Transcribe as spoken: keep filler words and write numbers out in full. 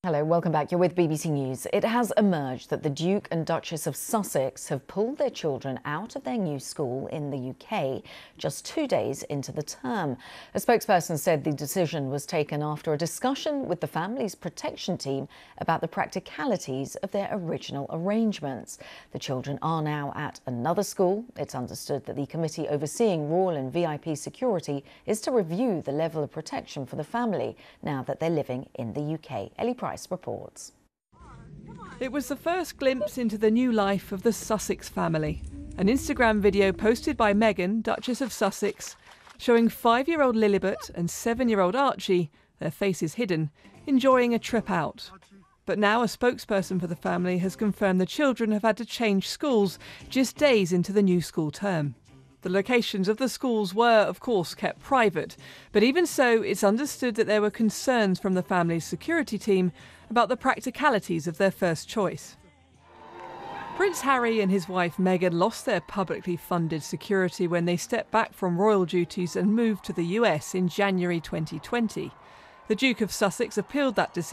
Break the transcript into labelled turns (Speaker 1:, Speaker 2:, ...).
Speaker 1: Hello, welcome back. You're with B B C News. It has emerged that the Duke and Duchess of Sussex have pulled their children out of their new school in the U K just two days into the term. A spokesperson said the decision was taken after a discussion with the family's protection team about the practicalities of their original arrangements. The children are now at another school. It's understood that the committee overseeing royal and V I P security is to review the level of protection for the family now that they're living in the U K. Ellie Price reports.
Speaker 2: It was the first glimpse into the new life of the Sussex family. An Instagram video posted by Meghan, Duchess of Sussex, showing five-year-old Lilibet and seven-year-old Archie, their faces hidden, enjoying a trip out. But now a spokesperson for the family has confirmed the children have had to change schools just days into the new school term. The locations of the schools were, of course, kept private, but even so, it's understood that there were concerns from the family's security team about the practicalities of their first choice. Prince Harry and his wife Meghan lost their publicly funded security when they stepped back from royal duties and moved to the U S in January twenty twenty. The Duke of Sussex appealed that decision